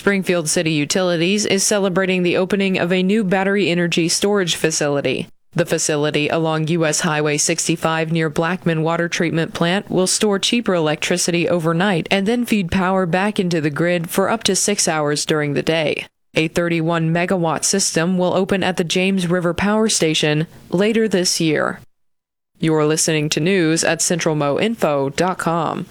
Springfield City Utilities is celebrating the opening of a new battery energy storage facility. The facility along U.S. Highway 65 near Blackman Water Treatment Plant will store cheaper electricity overnight and then feed power back into the grid for up to 6 hours during the day. A 31-megawatt system will open at the James River Power Station later this year. You're listening to news at centralmoinfo.com.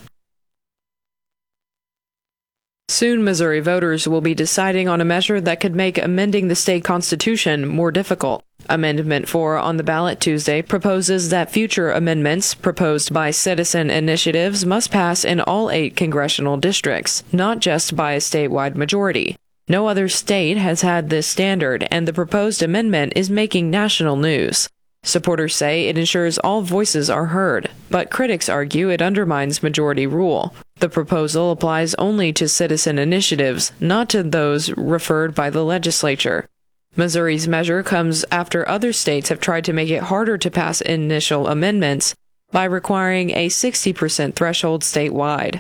Soon, Missouri voters will be deciding on a measure that could make amending the state constitution more difficult. Amendment 4 on the ballot Tuesday proposes that future amendments proposed by citizen initiatives must pass in all 8 congressional districts, not just by a statewide majority. No other state has had this standard, and the proposed amendment is making national news. Supporters say it ensures all voices are heard, but critics argue it undermines majority rule. The proposal applies only to citizen initiatives, not to those referred by the legislature. Missouri's measure comes after other states have tried to make it harder to pass initial amendments by requiring a 60% threshold statewide.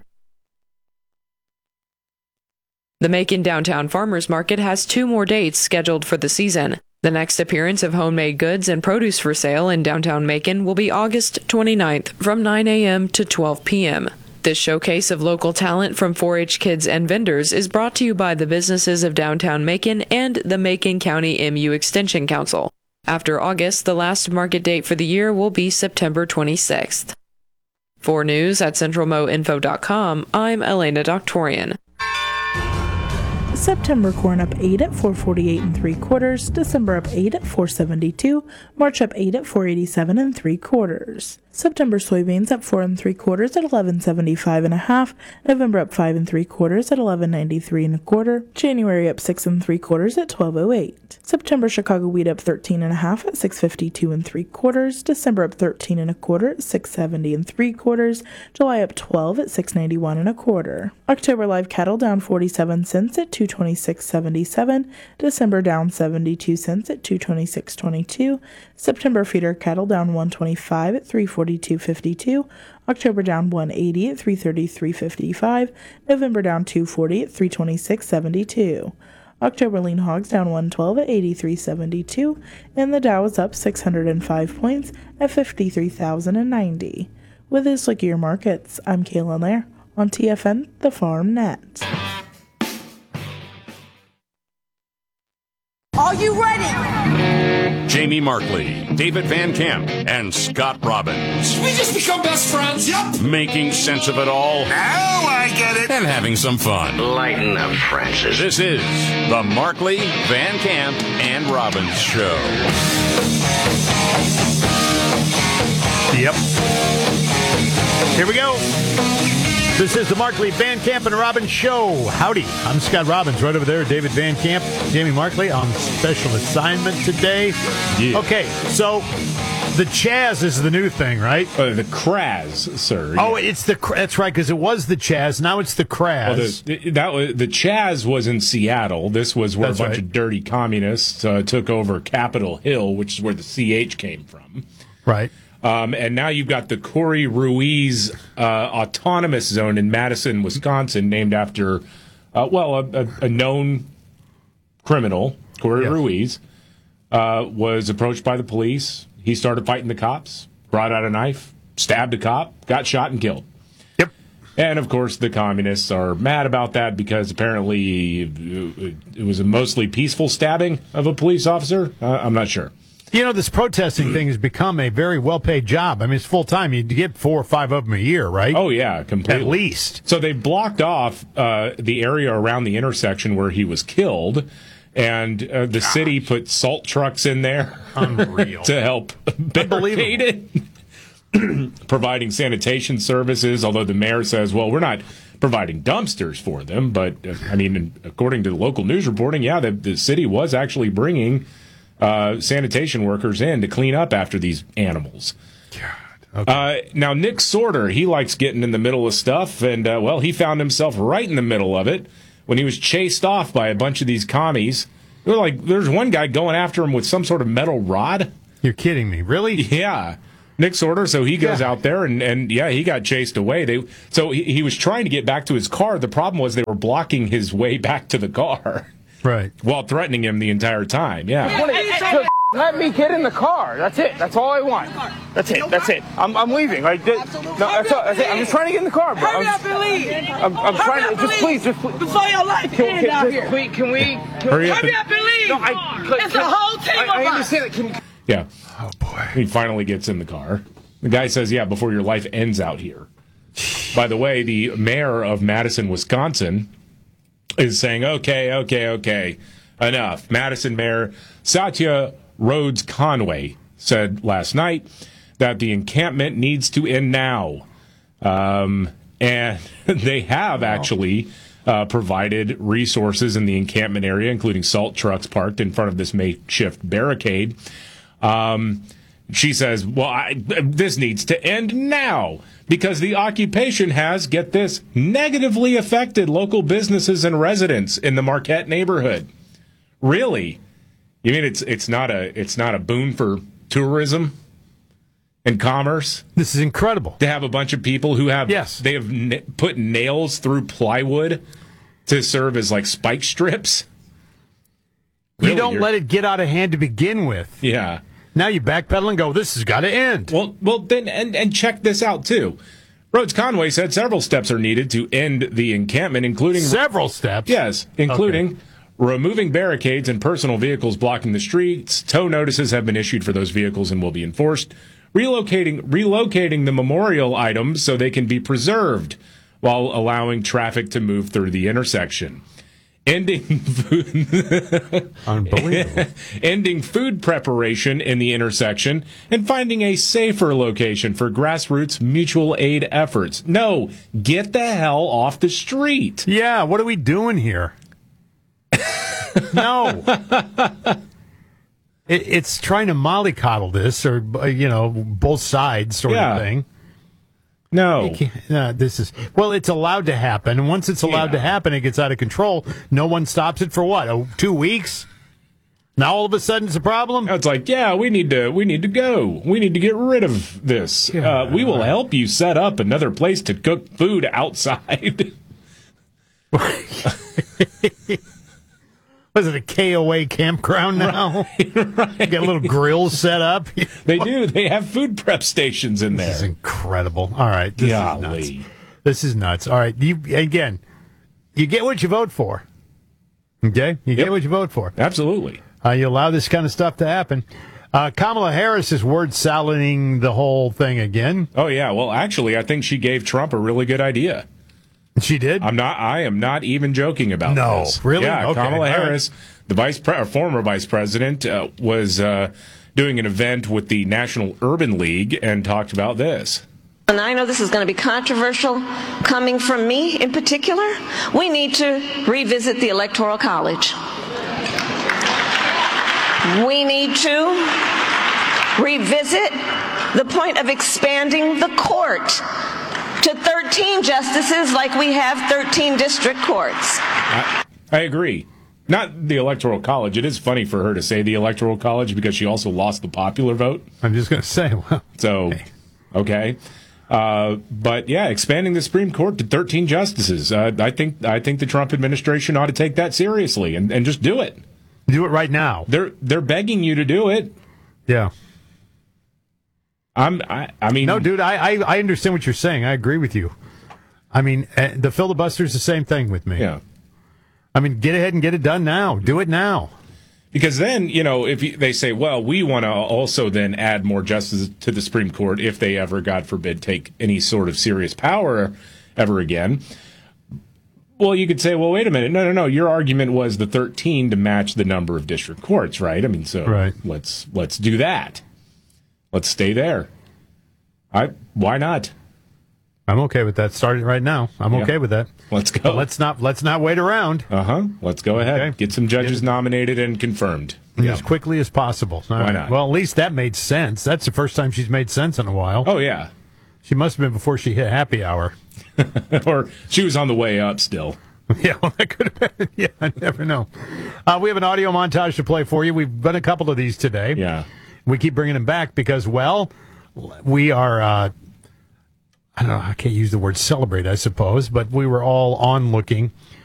The Macon Downtown Farmers Market has 2 more dates scheduled for the season. The next appearance of homemade goods and produce for sale in downtown Macon will be August 29th from 9 a.m. to 12 p.m. This showcase of local talent from 4-H kids and vendors is brought to you by the businesses of downtown Macon and the Macon County MU Extension Council. After August, the last market date for the year will be September 26th. For news at centralmoinfo.com, I'm Elena Doctorian. September corn up 8 at 448 3/4, December up 8 at 472, March up 8 at 487 3/4. September soybeans up 4 3/4 at 1175 1/2, November up 5 3/4 at 1193 1/4, January up 6 3/4 at 1208. September Chicago wheat up 13 1/2 at 652 3/4, December up 13 1/4 at 670 3/4, July up 12 at 691 1/4. October live cattle down 47 cents at 226.77, December down 72 cents at 226.22, September feeder cattle down 125 at 342.52, October down 180 at 333.55, November down 240 at 326.72. October lean hogs down 112 at 83.72, and the Dow is up 605 points at 53,090. With this look at your markets, I'm Kaylin Lair on TFN The Farm Net. Are you ready? Jamie Markley, David Van Camp, and Scott Robbins. We just become best friends. Yep. Making sense of it all. Now I get it. And having some fun. Lighten up, Francis. This is the Markley, Van Camp, and Robbins Show. Yep. Here we go. This is the Markley, Van Camp, and Robbins Show. Howdy. I'm Scott Robbins. Right over there, David Van Camp, Jamie Markley on special assignment today. Yeah. Okay, so the Chaz is the new thing, right? The Kraz, sir. Oh, it's the that's right, because it was the Chaz. Now it's the Kraz. Well, the Chaz was in Seattle. This was where a bunch of dirty communists took over Capitol Hill, which is where the CH came from. Right. And now you've got the Corey Ruiz Autonomous Zone in Madison, Wisconsin, named after, a known criminal. Corey Ruiz was approached by the police. He started fighting the cops, brought out a knife, stabbed a cop, got shot and killed. Yep. And, of course, the communists are mad about that because apparently it was a mostly peaceful stabbing of a police officer. I'm not sure. You know, this protesting thing has become a very well-paid job. I mean, it's full-time. You get 4 or 5 of them a year, right? Oh, yeah, completely. At least. So they blocked off the area around the intersection where he was killed, and the city put salt trucks in there to help barricade it, providing sanitation services, although the mayor says, well, we're not providing dumpsters for them. But, I mean, according to the local news reporting, the city was actually bringing sanitation workers in to clean up after these animals. God. Okay. Now, Nick Sorter, he likes getting in the middle of stuff, and, he found himself right in the middle of it when he was chased off by a bunch of these commies. There's one guy going after him with some sort of metal rod. You're kidding me. Really? Yeah. Nick Sorter, so he goes out there, and he got chased away. So he was trying to get back to his car. The problem was they were blocking his way back to the car. Right. While threatening him the entire time, Let me get in the car. That's it. That's all I want. That's it. That's it. I'm leaving. That's it. I'm just trying to get in the car, bro. Hurry up and leave. I'm trying to. Just please. Before your life ends out here. Can we? Hurry up and leave. No, it's a whole team of us. I understand it. Yeah. Oh, boy. He finally gets in the car. The guy says, before your life ends out here. By the way, the mayor of Madison, Wisconsin, is saying, okay, enough. Madison Mayor Satya Rhodes Conway said last night that the encampment needs to end now. And they have actually provided resources in the encampment area, including salt trucks parked in front of this makeshift barricade. She says, this needs to end now because the occupation has, get this, negatively affected local businesses and residents in the Marquette neighborhood. Really? You mean it's not a boon for tourism and commerce? This is incredible. To have a bunch of people who have they have put nails through plywood to serve as like spike strips. Really, you don't let it get out of hand to begin with. Yeah. Now you backpedal and go, this has got to end. Well, then, and check this out, too. Rhodes Conway said several steps are needed to end the encampment, including... Several steps? Yes, including removing barricades and personal vehicles blocking the streets. Tow notices have been issued for those vehicles and will be enforced. Relocating the memorial items so they can be preserved while allowing traffic to move through the intersection. Ending food preparation in the intersection and finding a safer location for grassroots mutual aid efforts. No, get the hell off the street. Yeah, what are we doing here? No. It's trying to mollycoddle this or, both sides sort of thing. No. It's allowed to happen. And once it's allowed to happen, it gets out of control. No one stops it for what? 2 weeks? Now all of a sudden it's a problem? It's like, we need to go. We need to get rid of this. We will help you set up another place to cook food outside. Was it a KOA campground now? Right. Got little grills set up. They do. They have food prep stations in there. This is incredible. All right. This is nuts. All right. You get what you vote for. Okay? You get what you vote for. Absolutely. You allow this kind of stuff to happen. Kamala Harris is word salading the whole thing again. Oh, yeah. Well, actually, I think she gave Trump a really good idea. She did? I am not even joking about this. No, really? Yeah, okay. Kamala Harris, the former vice president, was doing an event with the National Urban League and talked about this. And I know this is going to be controversial coming from me in particular. We need to revisit the Electoral College. We need to revisit the point of expanding the court to 13 justices like we have 13 district courts. I agree. Not the Electoral College. It is funny for her to say the Electoral College because she also lost the popular vote. I'm just going to say, well. So, okay. But yeah, expanding the Supreme Court to 13 justices. I think the Trump administration ought to take that seriously and just do it. Do it right now. They're begging you to do it. Yeah. I mean, no, dude. I understand what you're saying. I agree with you. I mean, the filibuster's the same thing with me. Yeah. I mean, get ahead and get it done now. Do it now. Because then, if they say, well, we want to also then add more justices to the Supreme Court if they ever, God forbid, take any sort of serious power ever again. Well, you could say, well, wait a minute. No. Your argument was the 13 to match the number of district courts, right? I mean, so let's do that. Let's stay there. Why not? I'm okay with that. Start it right now. I'm okay with that. Let's go. But let's not wait around. Let's go ahead. Okay. Get some judges nominated and confirmed. As quickly as possible. Why not? Well, at least that made sense. That's the first time she's made sense in a while. Oh, yeah. She must have been before she hit happy hour. Or she was on the way up still. Yeah, well, that could have been. Yeah, I never know. We have an audio montage to play for you. We've done a couple of these today. Yeah. We keep bringing them back because, well, we are, I don't know, I can't use the word celebrate, I suppose, but we were all onlooking